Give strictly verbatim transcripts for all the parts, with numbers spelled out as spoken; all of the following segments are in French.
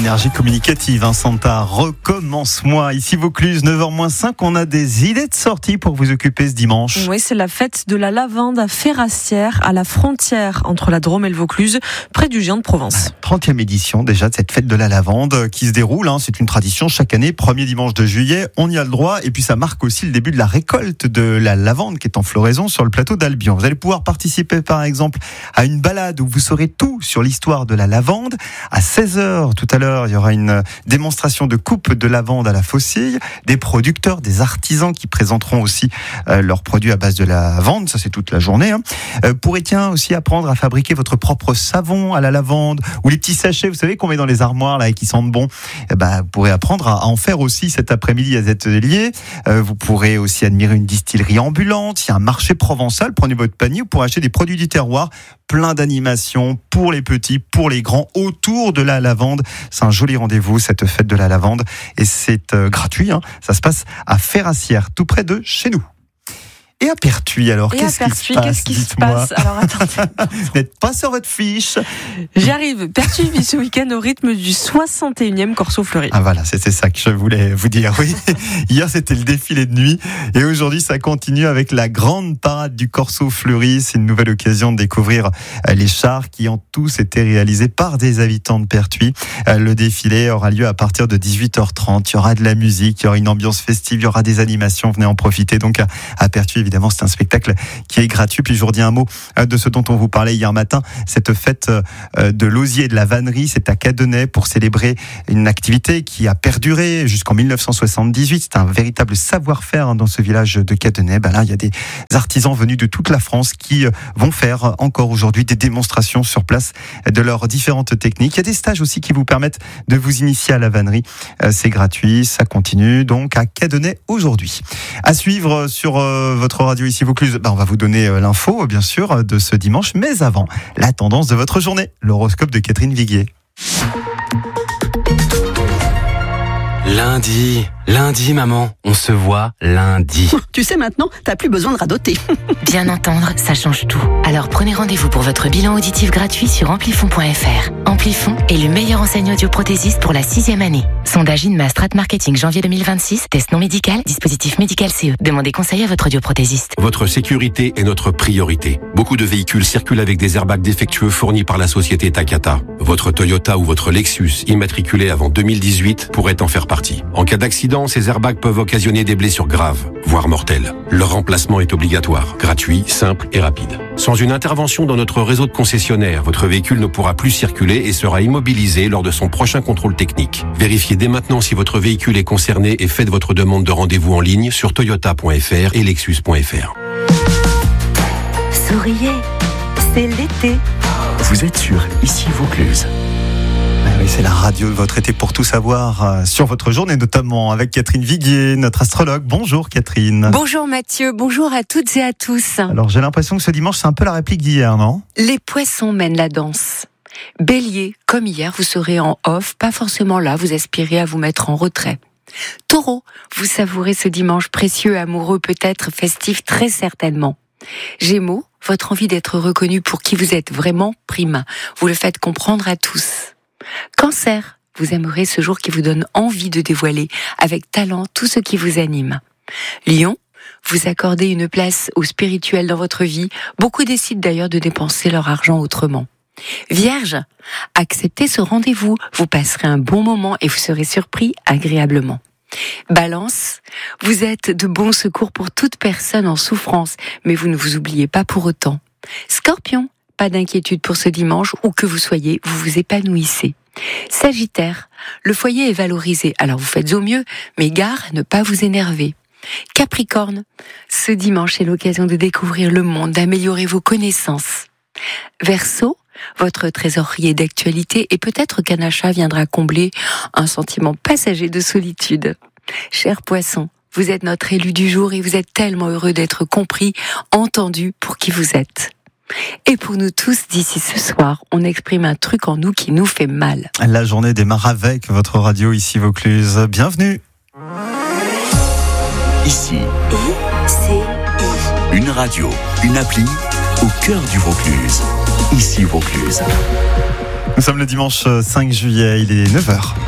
énergie communicative, hein, Santa, recommence-moi. Ici Vaucluse, neuf heures moins cinq, on a des idées de sortie pour vous occuper ce dimanche. Oui, c'est la fête de la lavande à Ferrassières, à la frontière entre la Drôme et le Vaucluse, près du Géant de Provence. trentième édition déjà de cette fête de la lavande qui se déroule, hein, c'est une tradition chaque année, premier dimanche de juillet, on y a le droit, et puis ça marque aussi le début de la récolte de la lavande qui est en floraison sur le plateau d'Albion. Vous allez pouvoir participer par exemple à une balade où vous saurez tout sur l'histoire de la lavande. À seize heures tout à l'heure, il y aura une démonstration de coupe de lavande à la faucille, des producteurs, des artisans qui présenteront aussi euh, leurs produits à base de lavande, ça c'est toute la journée. Hein. Euh, pourrez tiens aussi apprendre à fabriquer votre propre savon à la lavande, ou les petits sachets, vous savez, qu'on met dans les armoires là et qui sentent bon. Eh ben, vous pourrez apprendre à, à en faire aussi cet après-midi à cet atelier. Euh, vous pourrez aussi admirer une distillerie ambulante, il y a un marché provençal, prenez votre panier pour acheter des produits du terroir, plein d'animations pour les petits, pour les grands, autour de la lavande. C'est un joli rendez-vous, cette fête de la lavande, et c'est euh, gratuit, hein. Ça se passe à Ferrassières, tout près de chez nous. Et à Pertuis, alors, Et qu'est-ce à qui Pertuis, se passe, qu'est-ce qui se dites-moi. passe Alors, attendez. Vous n'êtes pas sur votre fiche. J'arrive. Pertuis vit ce week-end au rythme du soixante et unième Corso Fleuri. Ah voilà, c'était ça que je voulais vous dire. Oui, hier c'était le défilé de nuit et aujourd'hui ça continue avec la grande parade du Corso Fleuri. C'est une nouvelle occasion de découvrir les chars qui ont tous été réalisés par des habitants de Pertuis. Le défilé aura lieu à partir de dix-huit heures trente. Il y aura de la musique, il y aura une ambiance festive, il y aura des animations. Venez en profiter. Donc à Pertuis, évidemment, c'est un spectacle qui est gratuit. Puis je vous redis un mot de ce dont on vous parlait hier matin. Cette fête de l'osier et de la vannerie, c'est à Cadenet pour célébrer une activité qui a perduré jusqu'en dix-neuf cent soixante-dix-huit. C'est un véritable savoir-faire dans ce village de Cadenet. Ben là, il y a des artisans venus de toute la France qui vont faire encore aujourd'hui des démonstrations sur place de leurs différentes techniques. Il y a des stages aussi qui vous permettent de vous initier à la vannerie. C'est gratuit, ça continue donc à Cadenet aujourd'hui. À suivre sur votre radio ici Vaucluse, ben on va vous donner l'info bien sûr de ce dimanche, mais avant, la tendance de votre journée, l'horoscope de Catherine Viguier. Lundi, lundi maman, on se voit lundi. Tu sais maintenant, t'as plus besoin de radoter. Bien entendre, ça change tout. Alors prenez rendez-vous pour votre bilan auditif gratuit sur amplifon point f r. Amplifon est le meilleur enseignant audioprothésiste pour la sixième année. Sondage INMA Strat Marketing janvier deux mille vingt-six, test non médical, dispositif médical C E. Demandez conseil à votre audioprothésiste. Votre sécurité est notre priorité. Beaucoup de véhicules circulent avec des airbags défectueux fournis par la société Takata. Votre Toyota ou votre Lexus, immatriculé avant deux mille dix-huit, pourrait en faire partie. En cas d'accident, ces airbags peuvent occasionner des blessures graves, voire mortelles. Leur remplacement est obligatoire, gratuit, simple et rapide. Sans une intervention dans notre réseau de concessionnaires, votre véhicule ne pourra plus circuler et sera immobilisé lors de son prochain contrôle technique. Vérifiez dès maintenant si votre véhicule est concerné et faites votre demande de rendez-vous en ligne sur toyota point f r et lexus point f r. Souriez, c'est l'été. Vous êtes sur Ici Vaucluse. Oui, c'est la radio de votre été pour tout savoir euh, sur votre journée, notamment avec Catherine Viguier, notre astrologue. Bonjour Catherine. Bonjour Mathieu, bonjour à toutes et à tous. Alors j'ai l'impression que ce dimanche c'est un peu la réplique d'hier, non ? Les poissons mènent la danse. Bélier, comme hier, vous serez en off, pas forcément là, vous aspirez à vous mettre en retrait. Taureau, vous savourez ce dimanche précieux, amoureux, peut-être festif, très certainement. Gémeaux, votre envie d'être reconnu pour qui vous êtes vraiment prime. Vous le faites comprendre à tous. Cancer, vous aimerez ce jour qui vous donne envie de dévoiler avec talent tout ce qui vous anime. Lion, vous accordez une place au spirituel dans votre vie. Beaucoup décident d'ailleurs de dépenser leur argent autrement. Vierge, acceptez ce rendez-vous. Vous passerez un bon moment et vous serez surpris agréablement. Balance, vous êtes de bons secours pour toute personne en souffrance, mais vous ne vous oubliez pas pour autant. Scorpion, pas d'inquiétude pour ce dimanche, où que vous soyez, vous vous épanouissez. Sagittaire, le foyer est valorisé, alors vous faites au mieux, mais gare à ne pas vous énerver. Capricorne, ce dimanche est l'occasion de découvrir le monde, d'améliorer vos connaissances. Verseau, votre trésorier d'actualité et peut-être qu'un achat viendra combler un sentiment passager de solitude. Cher Poisson, vous êtes notre élu du jour et vous êtes tellement heureux d'être compris, entendu pour qui vous êtes. Et pour nous tous, d'ici ce soir, on exprime un truc en nous qui nous fait mal. La journée démarre avec votre radio ici Vaucluse. Bienvenue. Ici, I C I. une radio, une appli au cœur du Vaucluse. Ici Vaucluse. Nous sommes le dimanche cinq juillet, il est neuf heures.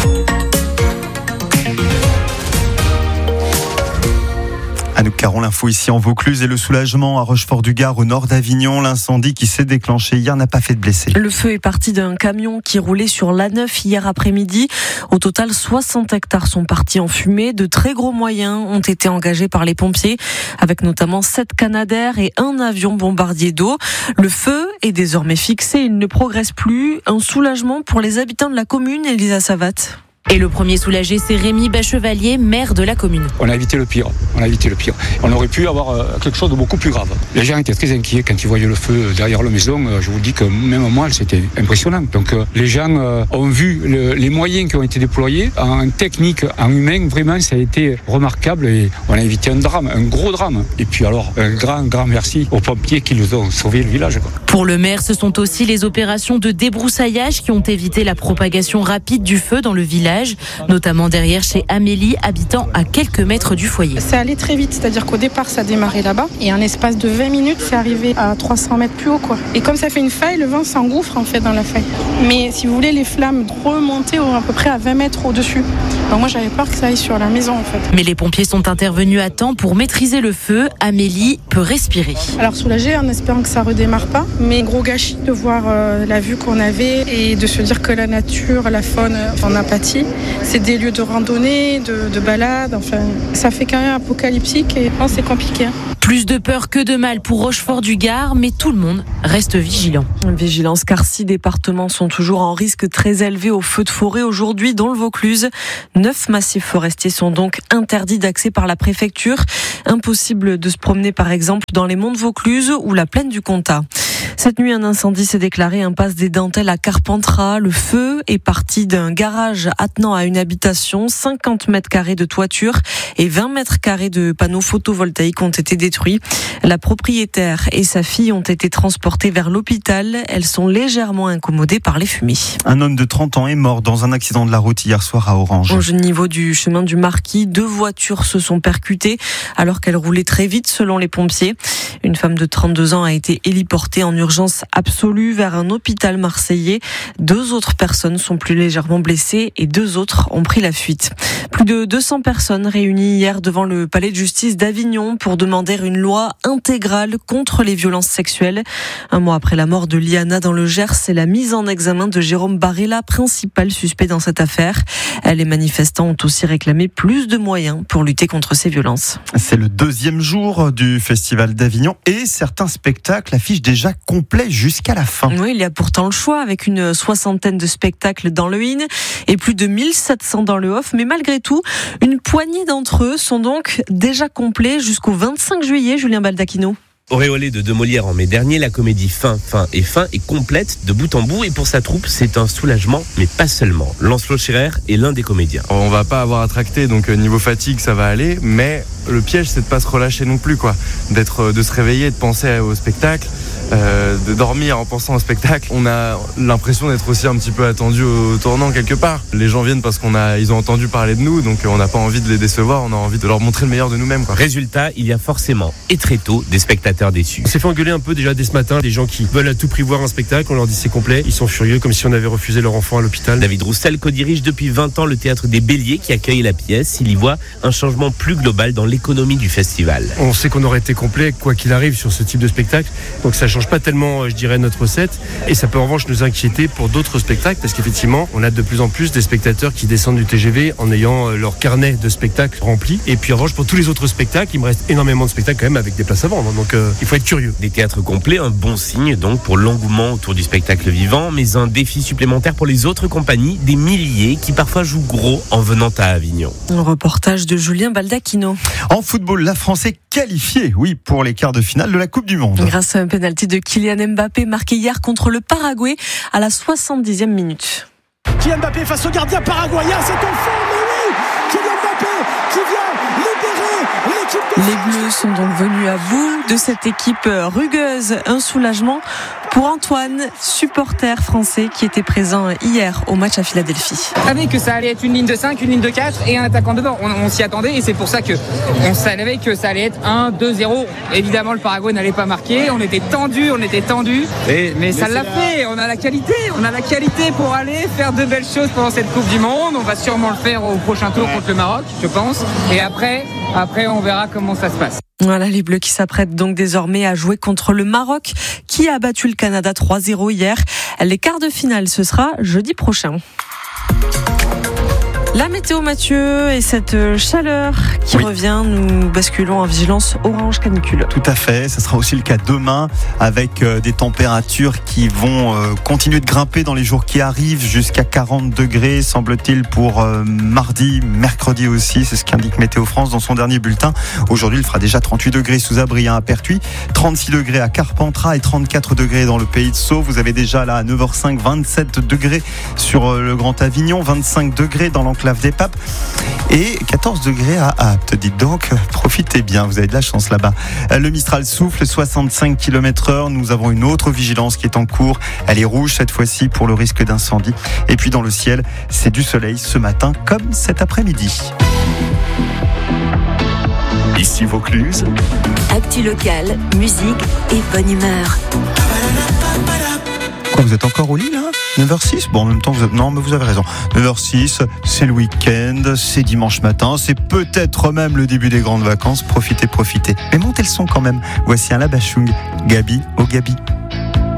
Anouk Caron, l'info ici en Vaucluse et le soulagement à Rochefort-du-Gard au nord d'Avignon. L'incendie qui s'est déclenché hier n'a pas fait de blessés. Le feu est parti d'un camion qui roulait sur l'A neuf hier après-midi. Au total, soixante hectares sont partis en fumée. De très gros moyens ont été engagés par les pompiers, avec notamment sept Canadair et un avion bombardier d'eau. Le feu est désormais fixé, il ne progresse plus. Un soulagement pour les habitants de la commune, Elisa Savat. Et le premier soulagé, c'est Rémi Bachevalier, maire de la commune. On a évité le pire, on a évité le pire. On aurait pu avoir quelque chose de beaucoup plus grave. Les gens étaient très inquiets quand ils voyaient le feu derrière la maison. Je vous dis que même moi, c'était impressionnant. Donc les gens ont vu le, les moyens qui ont été déployés en technique, en humain. Vraiment, ça a été remarquable et on a évité un drame, un gros drame. Et puis alors, un grand, grand merci aux pompiers qui nous ont sauvé le village. Pour le maire, ce sont aussi les opérations de débroussaillage qui ont évité la propagation rapide du feu dans le village, notamment derrière chez Amélie, habitant à quelques mètres du foyer. C'est allé très vite, c'est-à-dire qu'au départ ça a démarré là-bas et en espace de vingt minutes c'est arrivé à trois cents mètres plus haut quoi. Et comme ça fait une faille, le vent s'engouffre en fait dans la faille. Mais si vous voulez, les flammes remontaient à peu près à vingt mètres au-dessus. Donc moi j'avais peur que ça aille sur la maison en fait. Mais les pompiers sont intervenus à temps pour maîtriser le feu. Amélie peut respirer. Alors soulagée en espérant que ça redémarre pas, mais gros gâchis de voir euh, la vue qu'on avait et de se dire que la nature, la faune en a pâti. C'est des lieux de randonnée, de, de balade, enfin, ça fait quand même apocalyptique et oh, c'est compliqué. Hein. Plus de peur que de mal pour Rochefort-du-Gard, mais tout le monde reste vigilant. Vigilance car six départements sont toujours en risque très élevé au feu de forêt aujourd'hui, dont le Vaucluse. Neuf massifs forestiers sont donc interdits d'accès par la préfecture. Impossible de se promener par exemple dans les monts de Vaucluse ou la plaine du Comtat. Cette nuit, un incendie s'est déclaré impasse des Dentelles à Carpentras. Le feu est parti d'un garage attenant à une habitation. cinquante mètres carrés de toiture et vingt mètres carrés de panneaux photovoltaïques ont été détruits. La propriétaire et sa fille ont été transportées vers l'hôpital. Elles sont légèrement incommodées par les fumées. Un homme de trente ans est mort dans un accident de la route hier soir à Orange. Au niveau du chemin du Marquis, deux voitures se sont percutées alors qu'elles roulaient très vite selon les pompiers. Une femme de trente-deux ans a été héliportée en urgence absolue vers un hôpital marseillais. Deux autres personnes sont plus légèrement blessées et deux autres ont pris la fuite. Plus de deux cents personnes réunies hier devant le palais de justice d'Avignon pour demander une loi intégrale contre les violences sexuelles. Un mois après la mort de Liana dans le Gers, c'est la mise en examen de Jérôme Barella, principal suspect dans cette affaire. Les manifestants ont aussi réclamé plus de moyens pour lutter contre ces violences. C'est le deuxième jour du Festival d'Avignon et certains spectacles affichent déjà complet jusqu'à la fin. Oui, il y a pourtant le choix avec une soixantaine de spectacles dans le in et plus de mille sept cents dans le off. Mais malgré tout, une poignée d'entre eux sont donc déjà complets jusqu'au vingt-cinq juillet, Julien Baldacchino. Auréolée de De Molière en mai dernier, la comédie Fin, Fin et Fin est complète de bout en bout et pour sa troupe, c'est un soulagement, mais pas seulement. Lancelot Scherer est l'un des comédiens. On va pas avoir à tracter, donc niveau fatigue, ça va aller, mais le piège, c'est de pas se relâcher non plus, quoi. D'être, de se réveiller, de penser au spectacle, euh, de dormir en pensant au spectacle. On a l'impression d'être aussi un petit peu attendu au tournant quelque part. Les gens viennent parce qu'on a, ils ont entendu parler de nous, donc on n'a pas envie de les décevoir, on a envie de leur montrer le meilleur de nous-mêmes, quoi. Résultat, il y a forcément, et très tôt, des spectateurs déçus. On s'est fait engueuler un peu déjà dès ce matin, des gens qui veulent à tout prix voir un spectacle, on leur dit c'est complet, ils sont furieux comme si on avait refusé leur enfant à l'hôpital. David Roussel co-dirige depuis vingt ans le théâtre des Béliers qui accueille la pièce. Il y voit un changement plus global dans l'économie du festival. On sait qu'on aurait été complet quoi qu'il arrive sur ce type de spectacle, donc ça change pas tellement, je dirais, notre recette et ça peut en revanche nous inquiéter pour d'autres spectacles parce qu'effectivement on a de plus en plus des spectateurs qui descendent du T G V en ayant leur carnet de spectacles rempli et puis en revanche pour tous les autres spectacles il me reste énormément de spectacles quand même avec des places à vendre, donc euh, il faut être curieux. Des théâtres complets, un bon signe donc pour l'engouement autour du spectacle vivant, mais un défi supplémentaire pour les autres compagnies, des milliers qui parfois jouent gros en venant à Avignon. Un reportage de Julien Baldacchino. En football, la France est qualifiée, oui, pour les quarts de finale de la Coupe du Monde. Grâce à un pénalty de Kylian Mbappé marqué hier contre le Paraguay à la soixante-dixième minute. Kylian Mbappé face au gardien paraguayen, c'est au fond, mais oui, Kylian Mbappé qui vient libérer l'équipe. Les Bleus sont donc venus à bout de cette équipe rugueuse. Un soulagement Pour Antoine, supporter français qui était présent hier au match à Philadelphie. On savait que ça allait être une ligne de cinq, une ligne de quatre et un attaquant devant. On, on s'y attendait et c'est pour ça que on savait que ça allait être un deux zéro. Évidemment, le Paraguay n'allait pas marquer. On était tendu, on était tendu. Et, mais, mais ça l'a fait. On a la qualité. On a la qualité pour aller faire de belles choses pendant cette Coupe du Monde. On va sûrement le faire au prochain tour contre le Maroc, je pense. Et après, après, on verra comment ça se passe. Voilà, les Bleus qui s'apprêtent donc désormais à jouer contre le Maroc, qui a battu le Canada trois zéro hier. Les quarts de finale, ce sera jeudi prochain. La météo, Mathieu, et cette chaleur qui oui. revient, nous basculons en vigilance orange canicule. Tout à fait, ça sera aussi le cas demain avec des températures qui vont continuer de grimper dans les jours qui arrivent jusqu'à quarante degrés, semble-t-il, pour mardi, mercredi aussi, c'est ce qu'indique Météo France dans son dernier bulletin. Aujourd'hui, il fera déjà trente-huit degrés sous Abrien à Pertuis, trente-six degrés à Carpentras et trente-quatre degrés dans le Pays de Sceaux. Vous avez déjà là à neuf heures cinq, vingt-sept degrés sur le Grand Avignon, vingt-cinq degrés dans l'enclave des Papes et quatorze degrés à Apt. Dites donc, profitez bien, vous avez de la chance là-bas. Le Mistral souffle soixante-cinq kilomètres heure. Nous avons une autre vigilance qui est en cours. Elle est rouge cette fois-ci pour le risque d'incendie. Et puis dans le ciel, c'est du soleil ce matin comme cet après-midi. Ici Vaucluse. Actu locale, musique et bonne humeur. Quoi, vous êtes encore au lit là ? neuf heures six ? Bon, en même temps, vous êtes... non, mais vous avez raison. neuf heures six, c'est le week-end, c'est dimanche matin, c'est peut-être même le début des grandes vacances. Profitez, profitez. Mais montez le son quand même. Voici un Labachung, Gabi au Gabi.